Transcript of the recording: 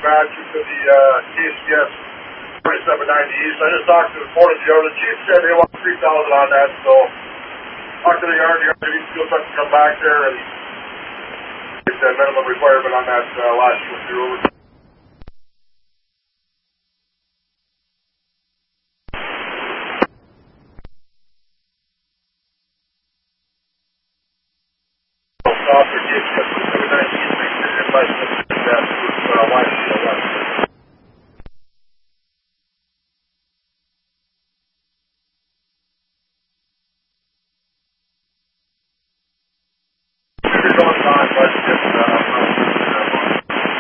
match into the KCS 4790 East. I just talked to the Portage Yard. The chief said they want 3,000 on that, so talk to the yard. The yard needs to still come back there and get that minimum requirement on that last year.